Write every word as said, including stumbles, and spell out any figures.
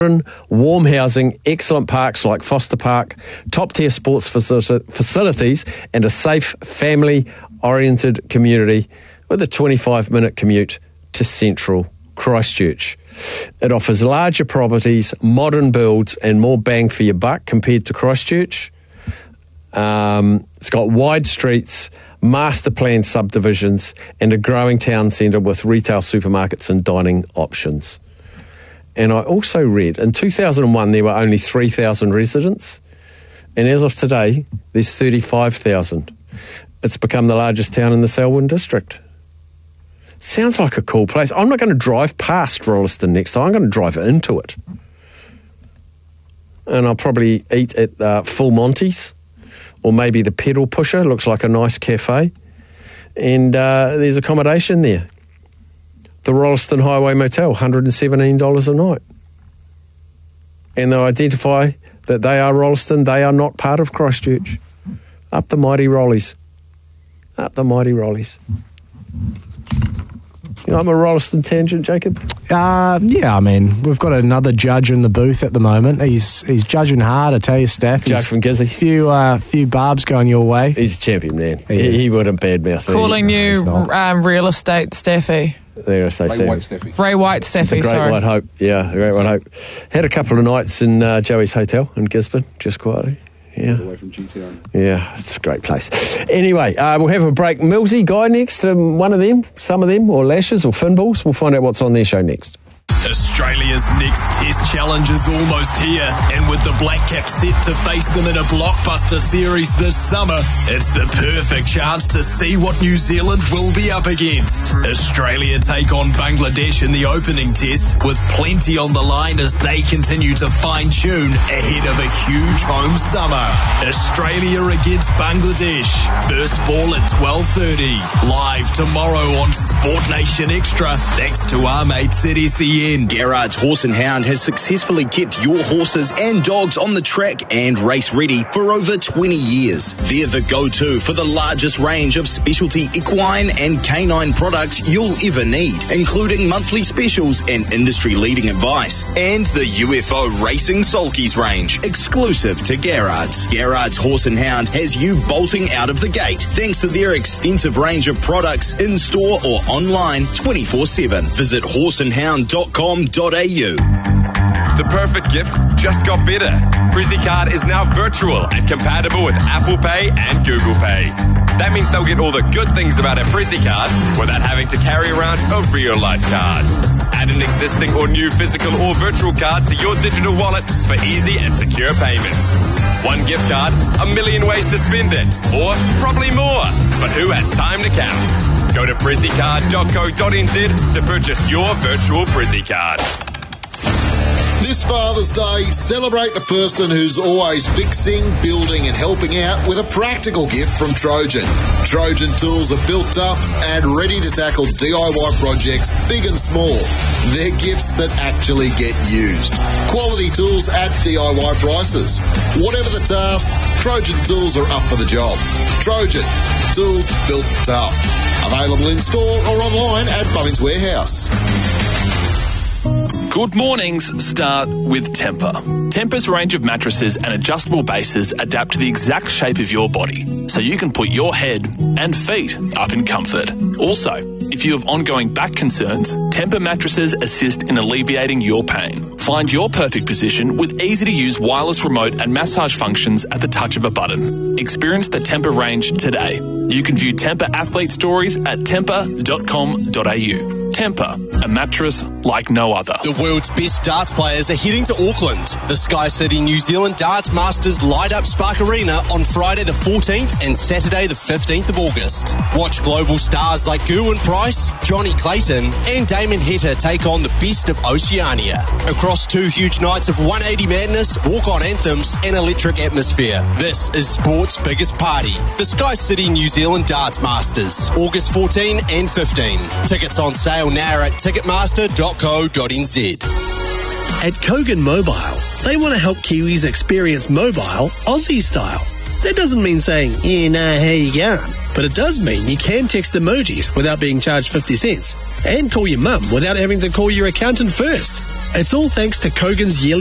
warm housing, excellent parks like Foster Park, top-tier sports faci- facilities, and a safe, family-oriented community with a twenty-five minute commute to central Christchurch. It offers larger properties, modern builds, and more bang for your buck compared to Christchurch. Um, it's got wide streets, master planned subdivisions, and a growing town centre with retail supermarkets and dining options. And I also read in two thousand one there were only three thousand residents, and as of today there's thirty-five thousand. It's become the largest town in the Selwyn district. Sounds like a cool place. I'm not going to drive past Rolleston next time. I'm going to drive into it. And I'll probably eat at uh, Full Monty's or maybe the Pedal Pusher. Looks like a nice cafe. And uh, there's accommodation there. The Rolleston Highway Motel, one hundred seventeen dollars a night. And they identify that they are Rolleston. They are not part of Christchurch. Up the mighty Rollies. Up the mighty Rollies. You know, I'm a Rolleston tangent, Jacob. Uh, yeah, I mean, we've got another judge in the booth at the moment. He's he's judging hard, I tell you, Steph. Jack from Gizzy. Few uh, few barbs going your way. He's a champion, man. He, he, is. he wouldn't badmouth me. Calling No, you he's not. um, real estate Steffi. There I say, Ray Steph. White Steffi. Ray White Steffi, The Great sorry. White Hope. Yeah, the Great White Hope. Had a couple of nights in uh, Joey's Hotel in Gisborne, just quietly. Yeah. Away from G T O. Yeah, it's a great place. Anyway, uh, we'll have a break. Millsy, Guy next. Um, one of them, some of them, or Lashes or Finballs. We'll find out what's on their show next. Australia's next Test challenge is almost here, and with the Black Caps set to face them in a blockbuster series this summer, it's the perfect chance to see what New Zealand will be up against. Australia take on Bangladesh in the opening test, with plenty on the line as they continue to fine-tune ahead of a huge home summer. Australia against Bangladesh. First ball at twelve thirty. Live tomorrow on Sport Nation Extra, thanks to our mates at S E N. Gerard's Horse and Hound has successfully kept your horses and dogs on the track and race ready for over twenty years. They're the go-to for the largest range of specialty equine and canine products you'll ever need, including monthly specials and industry-leading advice. And the U F O Racing Sulkies range, exclusive to Gerard's. Gerard's Horse and Hound has you bolting out of the gate thanks to their extensive range of products in-store or online twenty-four seven. Visit horse and hound dot com dot a u. The perfect gift just got better. PrizzyCard is now virtual and compatible with Apple Pay and Google Pay. That means they'll get all the good things about a PrizzyCard without having to carry around a real-life card. Add an existing or new physical or virtual card to your digital wallet for easy and secure payments. One gift card, a million ways to spend it, or probably more. But who has time to count? Go to prizzycard dot co dot n z to purchase your virtual PrizzyCard. This Father's Day, celebrate the person who's always fixing, building and helping out with a practical gift from Trojan. Trojan tools are built tough and ready to tackle D I Y projects big and small. They're gifts that actually get used. Quality tools at D I Y prices. Whatever the task, Trojan tools are up for the job. Trojan, tools built tough. Available in store or online at Bunnings Warehouse. Good mornings start with Tempur. Tempur's range of mattresses and adjustable bases adapt to the exact shape of your body, so you can put your head and feet up in comfort. Also, if you have ongoing back concerns, Tempur mattresses assist in alleviating your pain. Find your perfect position with easy-to-use wireless remote and massage functions at the touch of a button. Experience the Tempur range today. You can view Tempur athlete stories at tempur dot com dot a u. Tempur, a mattress like no other. The world's best darts players are heading to Auckland. The Sky City New Zealand Darts Masters light up Spark Arena on Friday the fourteenth and Saturday the fifteenth of August. Watch global stars like Gerwyn Price, Johnny Clayton and Damon Heta take on the best of Oceania. Across two huge nights of one eighty madness, walk-on anthems and electric atmosphere. This is sport's biggest party. The Sky City New Zealand Darts Masters, August fourteenth and fifteenth. Tickets on sale now at ticketmaster dot co dot n z. At Kogan Mobile, they want to help Kiwis experience mobile Aussie style. That doesn't mean saying, yeah, nah, how you going? But it does mean you can text emojis without being charged fifty cents and call your mum without having to call your accountant first. It's all thanks to Kogan's yearly